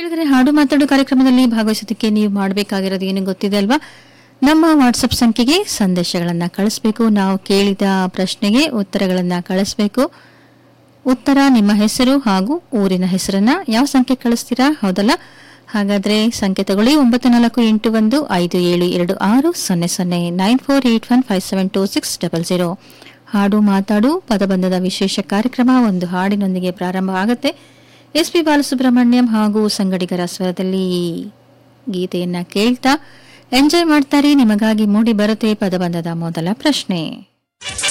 ಕೇಳಿದರೆ ಹಾಡು ಮಾತಾಡು ಕಾರ್ಯಕ್ರಮದಲ್ಲಿ ಭಾಗವಹಿಸೋದಕ್ಕೆ ನೀವು ಮಾಡಬೇಕಾಗಿರೋದು ಏನು ಗೊತ್ತಿದೆ ಅಲ್ವಾ? ನಮ್ಮ ವಾಟ್ಸಪ್ ಸಂಖ್ಯೆಗೆ ಸಂದೇಶಗಳನ್ನು ಕಳಿಸ್ಬೇಕು. ನಾವು ಕೇಳಿದ ಪ್ರಶ್ನೆಗೆ ಉತ್ತರಗಳನ್ನು ಕಳಿಸ್ಬೇಕು. ಉತ್ತರ, ನಿಮ್ಮ ಹೆಸರು ಹಾಗೂ ಊರಿನ ಹೆಸರನ್ನ ಯಾವ ಸಂಖ್ಯೆ ಕಳಿಸ್ತೀರಾ? ಹೌದಲ್ಲ? ಹಾಗಾದ್ರೆ ಸಂಖ್ಯೆ ತಗೊಳ್ಳಿ, 9481572600 9481572600. ಹಾಡು ಮಾತಾಡು ಪದಬಂಧದ ವಿಶೇಷ ಕಾರ್ಯಕ್ರಮ ಒಂದು ಹಾಡಿನೊಂದಿಗೆ ಪ್ರಾರಂಭ ಆಗುತ್ತೆ. ಎಸ್.ಪಿ. ಬಾಲಸುಬ್ರಹ್ಮಣ್ಯಂ ಹಾಗೂ ಸಂಗಡಿಗರ ಸ್ವರದಲ್ಲಿ ಗೀತೆಯನ್ನ ಕೇಳ್ತಾ ಎಂಜಾಯ್ ಮಾಡ್ತಾರೆ. ನಿಮಗಾಗಿ ಮೂಡಿ ಬರುತ್ತೆ ಪದಬಂಧದ ಮೊದಲ ಪ್ರಶ್ನೆ.